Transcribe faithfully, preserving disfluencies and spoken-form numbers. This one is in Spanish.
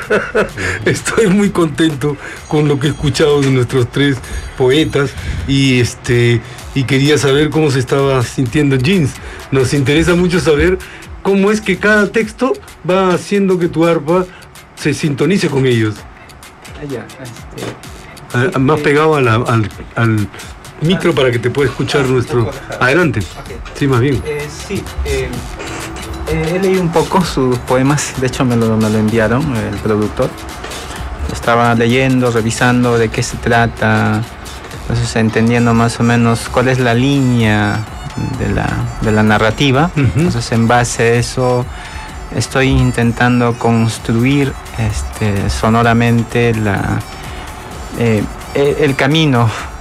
Estoy muy contento con lo que he escuchado de nuestros tres poetas y este y quería saber cómo se estaba sintiendo Jeans. Nos interesa mucho saber cómo es que cada texto va haciendo que tu arpa se sintonice con ellos. Ya, este, Ah, sí, más eh, pegado a la- al, al micro para que te pueda escuchar ah, nuestro... un poco alejado. Adelante. Ok. Sí, más bien. Eh, sí, eh, eh, he leído un poco sus poemas, de hecho me lo, me lo enviaron el productor. Estaba leyendo, revisando de qué se trata, entonces entendiendo más o menos cuál es la línea de la, de la narrativa. Ujú. Entonces en base a eso estoy intentando construir este, sonoramente la, eh, el, el camino